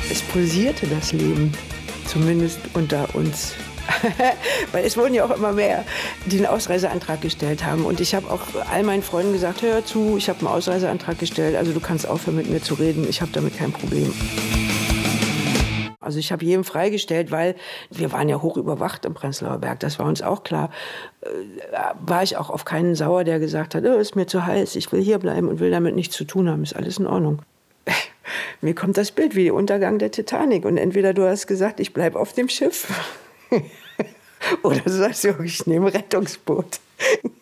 Es pulsierte das Leben, zumindest unter uns. Weil es wurden ja auch immer mehr, die einen Ausreiseantrag gestellt haben. Und ich habe auch all meinen Freunden gesagt, hör zu, ich habe einen Ausreiseantrag gestellt, also du kannst aufhören mit mir zu reden, ich habe damit kein Problem. Also ich habe jedem freigestellt, weil wir waren ja hoch überwacht im Prenzlauer Berg, das war uns auch klar. War ich auch auf keinen sauer, der gesagt hat, oh, ist mir zu heiß, ich will hier bleiben und will damit nichts zu tun haben, ist alles in Ordnung. Mir kommt das Bild wie der Untergang der Titanic und entweder du hast gesagt, ich bleibe auf dem Schiff oder du sagst, ich nehme ein Rettungsboot.